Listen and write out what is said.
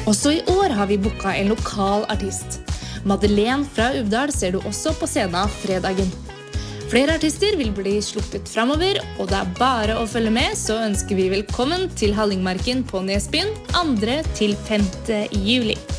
Også i år har vi booket en lokal artist. Madeleine fra Uvdal ser du også på scenen fredagen. Flere artister vil bli sluppet fremover, og det bare å følge med, så ønsker vi velkommen til Hallingmarken på Nesbyen 2. til 5. juli.